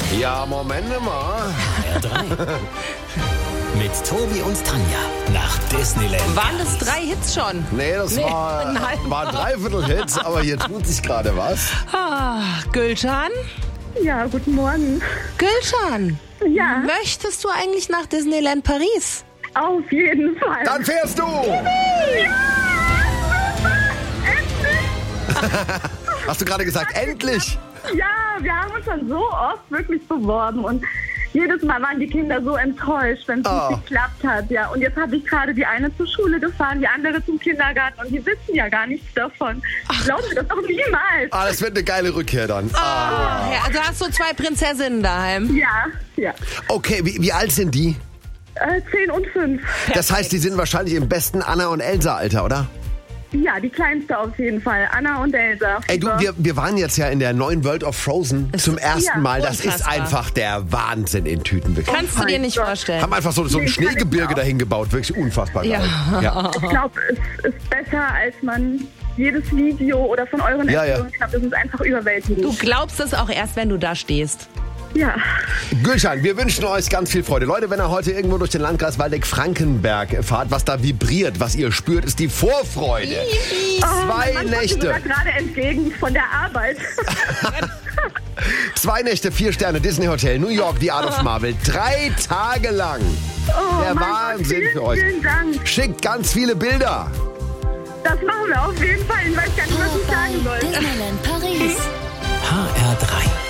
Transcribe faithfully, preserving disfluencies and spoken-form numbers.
Ja, Moment mal. H R drei. Mit Tobi und Tanja nach Disneyland. Waren das drei Hits schon? Nee, das Nee, war, nein. war dreiviertel Hits, aber hier tut sich gerade was. Ah, Gülcan? Ja, guten Morgen. Gülcan, Ja, möchtest du eigentlich nach Disneyland Paris? auf jeden Fall. Dann fährst du! Hast du gerade gesagt, endlich? Ja, wir haben uns schon so oft wirklich beworben und jedes Mal waren die Kinder so enttäuscht, wenn es Oh. nicht geklappt hat. Ja, und jetzt habe ich gerade die eine zur Schule gefahren, die andere zum Kindergarten und die wissen ja gar nichts davon. Glauben Sie das doch niemals. Ah, das wird eine geile Rückkehr dann. Ah, ja, also hast du zwei Prinzessinnen daheim. Ja, ja. Okay, wie, wie alt sind die? Äh, zehn und fünf. Das heißt, die sind wahrscheinlich im besten Anna- und Elsa-Alter, oder? Ja, die kleinste auf jeden Fall. Anna und Elsa. Ey, du, wir, wir waren jetzt ja in der neuen World of Frozen zum ersten ja, Mal. Das ist unfassbar. einfach der Wahnsinn in Tüten. Wirklich. Kannst du dir nicht vorstellen. Haben einfach so, so ein Nee, kann ich Schneegebirge auch. dahin gebaut. Wirklich unfassbar geil. Ja. Ja. Ich glaube, es ist besser, als man jedes Video oder von euren Ja, ja. Erzählungen glaubt. Es ist einfach überwältigend. Du glaubst es auch erst, wenn du da stehst. Ja. Gülcan, wir wünschen euch ganz viel Freude. Leute, wenn ihr heute irgendwo durch den Landkreis Waldeck-Frankenberg fahrt, was da vibriert, was ihr spürt, ist die Vorfreude. Zwei Mein Mann kommt mir Nächte. sogar gerade entgegen von der Arbeit. Zwei Nächte, vier Sterne, Disney Hotel, New York, The Art of Marvel. Drei Tage lang. Oh, Der mein Wahnsinn Gott, für euch. Vielen Dank. Schickt ganz viele Bilder. Das machen wir auf jeden Fall. Ich weiß gar nicht, was ich sagen soll. Disneyland Paris. H R drei.